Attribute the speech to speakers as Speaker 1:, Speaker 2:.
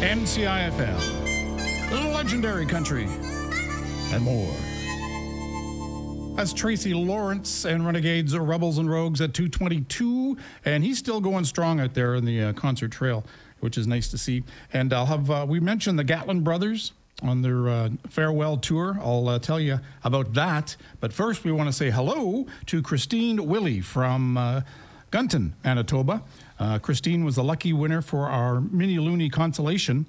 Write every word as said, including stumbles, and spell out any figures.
Speaker 1: M C I F M, legendary country, and more. That's Tracy Lawrence and Renegades, Rebels and Rogues at two twenty-two, and he's still going strong out there in the uh, concert trail, which is nice to see. And I'll have, uh, we mentioned the Gatlin Brothers on their uh, farewell tour. I'll uh, tell you about that. But first, we want to say hello to Christine Willie from uh, Gunton, Manitoba. Uh, Christine was the lucky winner for our Mini Looney consolation